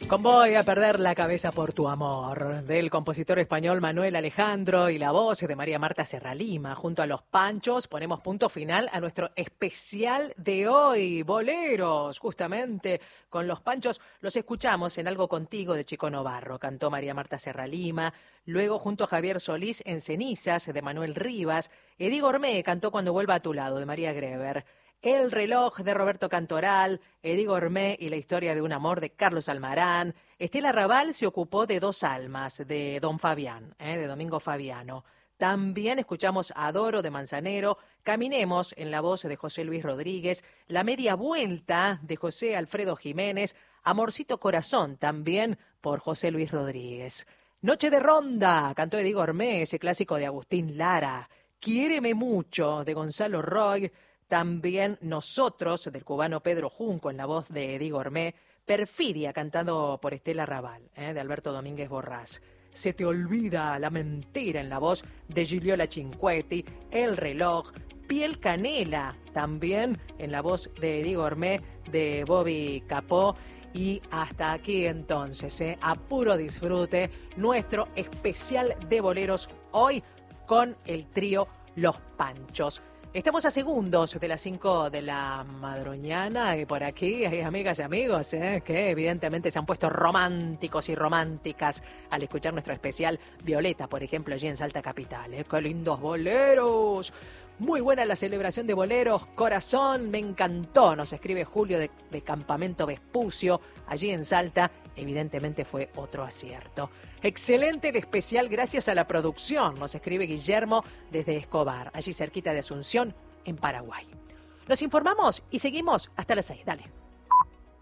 Con Voy a perder la cabeza por tu amor, del compositor español Manuel Alejandro y la voz de María Marta Serralima. Junto a los Panchos ponemos punto final a nuestro especial de hoy, boleros. Justamente con los Panchos los escuchamos en Algo Contigo de Chico Novarro, cantó María Marta Serralima. Luego junto a Javier Solís en Cenizas de Manuel Rivas. Eddy Gourmet cantó Cuando vuelva a tu lado de María Greber. El reloj de Roberto Cantoral, Eddy Gourmet y la historia de un amor de Carlos Almarán. Estela Raval se ocupó de Dos almas de Don Fabián, de Domingo Fabiano. También escuchamos Adoro de Manzanero, Caminemos en la voz de José Luis Rodríguez, La media vuelta de José Alfredo Jiménez, Amorcito Corazón también por José Luis Rodríguez. Noche de Ronda, cantó Eddy Gourmet, ese clásico de Agustín Lara. Quiéreme mucho de Gonzalo Roig. También Nosotros, del cubano Pedro Junco, en la voz de Eddy Gourmet. Perfidia, cantado por Estela Raval, de Alberto Domínguez Borrás. Se te olvida la mentira, en la voz de Gigliola Cinquetti. El reloj. Piel canela, también en la voz de Eddy Gourmet, de Bobby Capó. Y hasta aquí entonces, a puro disfrute, nuestro especial de boleros hoy con el trío Los Panchos. Estamos a segundos de las 5 de la madruñana y por aquí hay amigas y amigos que evidentemente se han puesto románticos y románticas al escuchar nuestro especial. Violeta, por ejemplo, allí en Salta Capital. ¡Qué lindos boleros! Muy buena la celebración de boleros, corazón, me encantó, nos escribe Julio de Campamento Vespucio, allí en Salta, evidentemente fue otro acierto. Excelente el especial, gracias a la producción, nos escribe Guillermo desde Escobar, allí cerquita de Asunción, en Paraguay. Nos informamos y seguimos hasta las 6, dale.